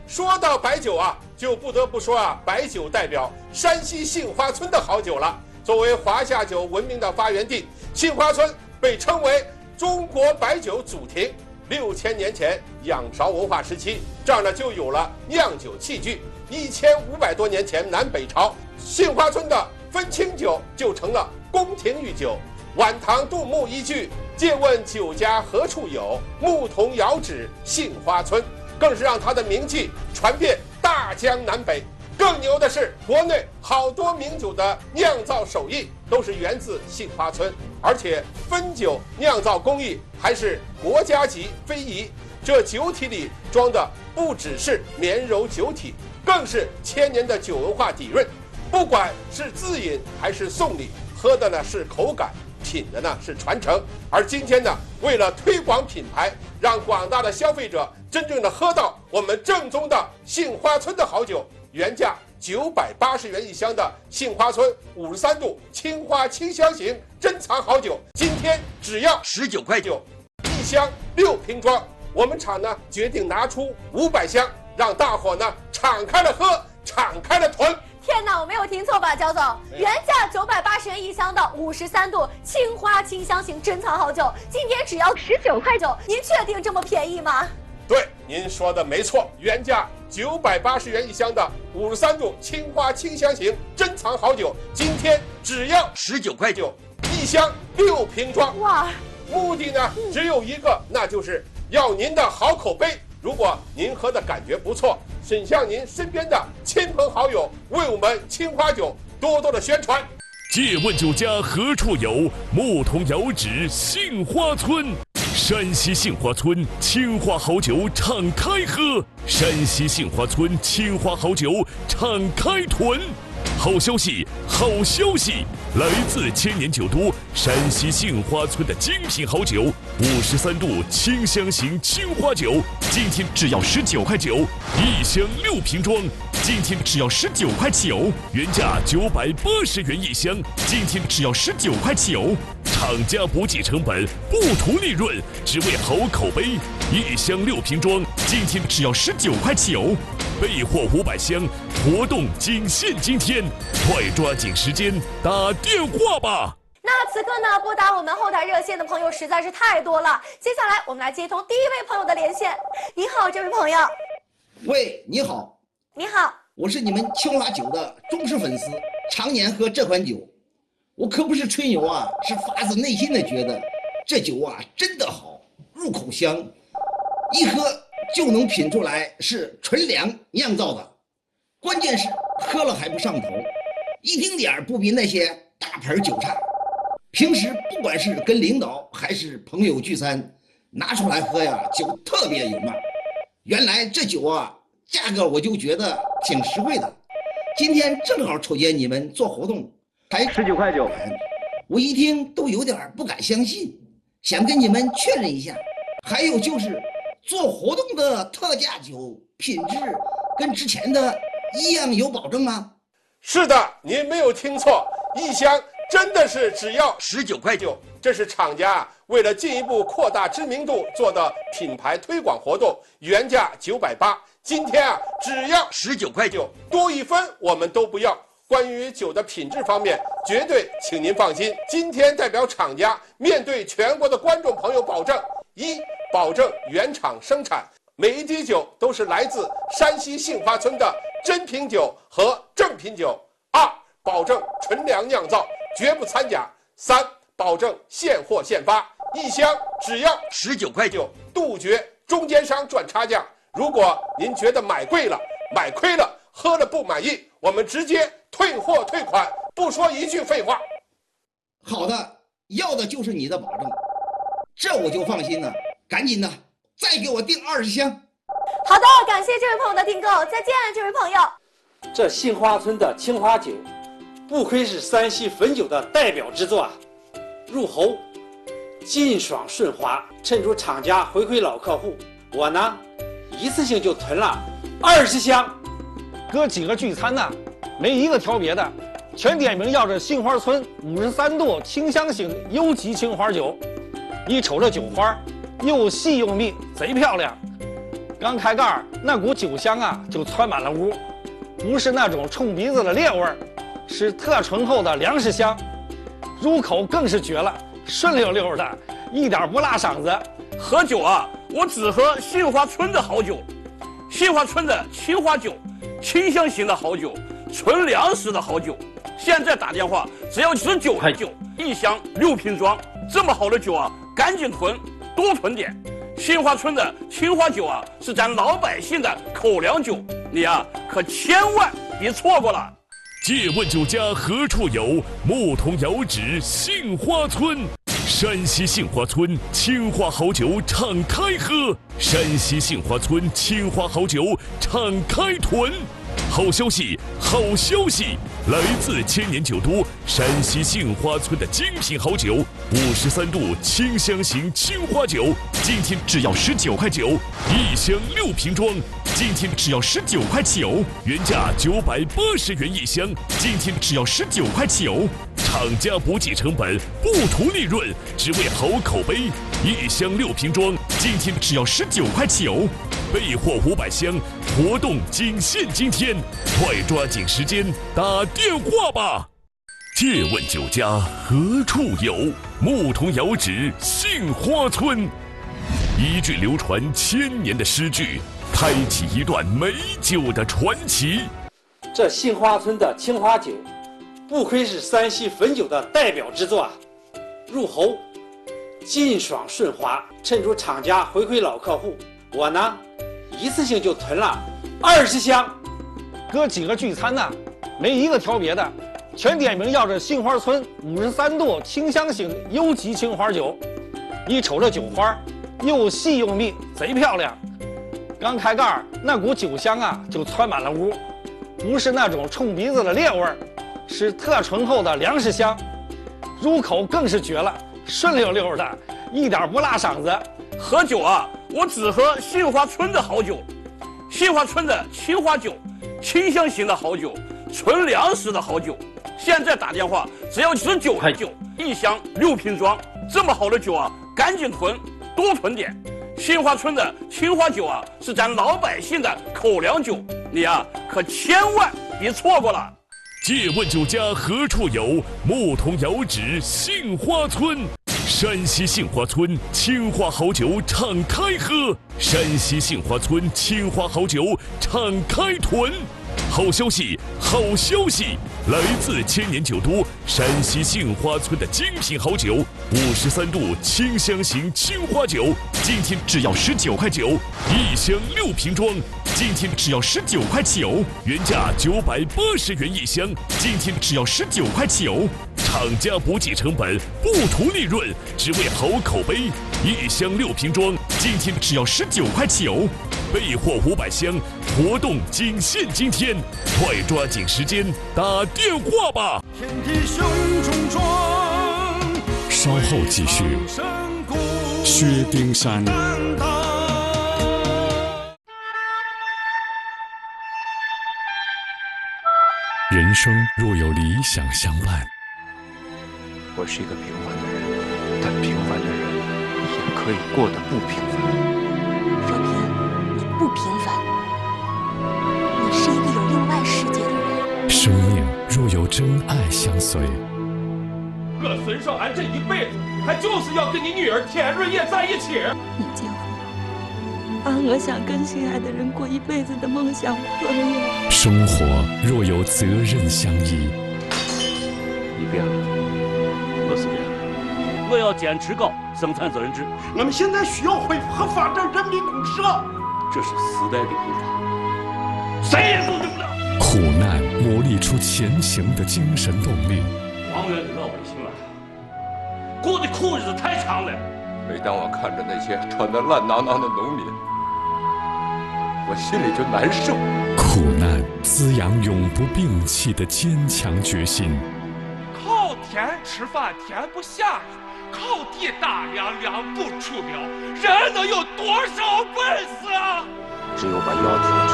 说到白酒啊，就不得不说啊，白酒代表山西杏花村的好酒了。作为华夏酒闻名的发源地，杏花村被称为中国白酒祖庭。6000年前，仰韶文化时期，这儿呢就有了酿酒器具。1500多年前，南北朝，杏花村的分清酒就成了宫廷御酒。晚唐杜牧一句“借问酒家何处有，牧童遥指杏花村”，更是让他的名气传遍大江南北。更牛的是，国内好多名酒的酿造手艺都是源自杏花村，而且汾酒酿造工艺还是国家级非遗。这酒体里装的不只是绵柔酒体，更是千年的酒文化底蕴。不管是自饮还是送礼，喝的呢是口感，品的呢是传承。而今天呢，为了推广品牌，让广大的消费者真正的喝到我们正宗的杏花村的好酒，原价980元一箱的杏花村53度青花清香型珍藏好酒，今天只要19块9一箱，6瓶装。我们厂呢决定拿出500箱，让大伙呢敞开了喝，敞开了囤。 天哪，我没有听错吧，焦总？原价980元一箱的53度青花清香型珍藏好酒，今天只要19块9，您确定这么便宜吗？ 对，您说的没错，原价980元一箱的53度青花清香型珍藏好酒，今天只要19块9一箱，6瓶装。 哇！ 目的呢只有一个，那就是要您的好口碑。如果您喝的感觉不错，请向您身边的亲朋好友为我们青花酒多多的宣传。 借问酒家何处有，牧童遥指杏花村。山西杏花村青花好酒敞开喝，山西杏花村青花好酒敞开囤。好消息，好消息！来自千年酒都山西杏花村的精品好酒，53度清香型青花酒，今天只要19块9一箱，6瓶装，今天只要19块9，原价980元一箱，今天只要19块9。厂家不计成本，不图利润，只为好口碑。一箱6瓶装，今天只要19块9，备货500箱，活动仅限今天，快抓紧时间打电话吧。 那此刻呢，拨打我们后台热线的朋友实在是太多了，接下来我们来接通第一位朋友的连线。你好，这位朋友。 喂，你好。 你好， 我是你们青花酒的忠实粉丝，常年喝这款酒。我可不是吹牛啊，是发自内心的觉得这酒啊真的好，入口香，一喝就能品出来是纯粮酿造的。关键是喝了还不上头，一丁点儿不比那些大牌酒差。平时不管是跟领导还是朋友聚餐，拿出来喝呀，酒特别有面。原来这酒啊，价格我就觉得挺实惠的。今天正好瞅见你们做活动，才19块9，我一听都有点不敢相信，想跟你们确认一下。还有就是做活动的特价酒品质跟之前的一样有保证吗？ 是的，您没有听错，一箱真的是只要19块9。这是厂家为了进一步扩大知名度做的品牌推广活动，原价980，今天啊只要19块9，多1分我们都不要。关于酒的品质方面，绝对请您放心。今天代表厂家面对全国的观众朋友保证：一，保证原厂生产，每一滴酒都是来自山西杏花村的真品酒和正品酒；二，保证纯粮酿造，绝不掺假；三，保证现货现发，一箱只要19块9，杜绝中间商赚差价。如果您觉得买贵了、买亏了、喝了不满意，我们直接退货退款，不说一句废话。 好的，要的就是你的保证，这我就放心了。赶紧的，再给我订20箱。 好的，感谢这位朋友的订购，再见，这位朋友。 这杏花村的青花酒，不愧是山西汾酒的代表之作啊！入喉劲爽顺滑，趁着厂家回馈老客户，我呢一次性就囤了20箱。 哥几个聚餐呢，没一个挑别的，全点名要这杏花村53度清香型优级青花酒。一瞅这酒花，又细又密，贼漂亮。 刚开盖那股酒香啊，就窜满了屋，不是那种冲鼻子的烈味儿，是特醇厚的粮食香，入口更是绝了，顺溜溜的，一点不辣嗓子。 喝酒啊，我只喝杏花村的好酒，杏花村的青花酒，清香型的好酒，纯粮食的好酒。现在打电话只要19块9，一箱6瓶装，这么好的酒啊，赶紧囤，多囤点。杏花村的青花酒啊，是咱老百姓的口粮酒，你啊可千万别错过了。 借问酒家何处有？牧童遥指杏花村。山西杏花村青花好酒敞开喝，山西杏花村青花好酒敞开囤。好消息，好消息！来自千年酒都山西杏花村的精品好酒，53度清香型青花酒，今天只要19块9，一箱6瓶装，今天只要19块9，原价980元一箱，今天只要19块9。厂家不计成本，不图利润，只为好口碑。一箱6瓶装，今天只要19块9，备货500箱，活动仅限今天，快抓紧时间打电话吧！借问酒家何处有？牧童遥指杏花村。一句流传1000年的诗句，开启一段美酒的传奇。 这杏花村的青花酒，不愧是山西汾酒的代表之作啊！入喉劲爽顺滑，衬出厂家回馈老客户。我呢，一次性就囤了20箱。 哥几个聚餐呢，没一个挑别的，全点名要这杏花村53度清香型优级青花酒。一瞅这酒花，又细又密，贼漂亮。刚开盖那股酒香啊，就窜满了屋，不是那种冲鼻子的烈味儿，是特醇厚的粮食香，入口更是绝了，顺溜溜的，一点不辣嗓子。 喝酒啊，我只喝杏花村的好酒，杏花村的青花酒，清香型的好酒，纯粮食的好酒。现在打电话只要19块9，一箱6瓶装，这么好的酒啊，赶紧囤，多囤点。杏花村的青花酒啊，是咱老百姓的口粮酒，你啊可千万别错过了。 借问酒家何处有？牧童遥指杏花村。山西杏花村青花好酒敞开喝，山西杏花村青花好酒敞开囤。好消息，好消息！来自千年酒都山西杏花村的精品好酒，53度清香型青花酒，今天只要19块9，一箱6瓶装，今天只要19块9，原价980元一箱，今天只要19块9。厂家不计成本，不图利润，只为好口碑。一箱6瓶装，今天只要19块9，备货500箱，活动仅限今天，快抓紧时间打电话吧！ 天地胸中装， 稍后继续。薛丁山。人生若有理想相伴。 我是一个平凡的人，但平凡的人也可以过得不平凡。 若平，你不平凡，你是一个有另外世界的人。 生命若有真爱相随， 我孙少安这一辈子，他就是要跟你女儿田润叶在一起。 你结婚，把我想跟心爱的人过一辈子的梦想破灭。 生活若有责任相依， 你变了。我是变了， 我要坚持搞生产责任制。 我们现在需要恢复和发展人民公社， 这是时代的步伐，谁也阻止不了。 苦难磨砺出前行的精神动力。 王源的老百姓啊，过的苦日子太长了。 每当我看着那些穿得烂囊囊的农民，我心里就难受。 苦难滋养永不摒弃的坚强决心。 靠天吃饭天不下雨，靠地打粮粮不出苗，人能有多少本事啊？ 只有把腰挺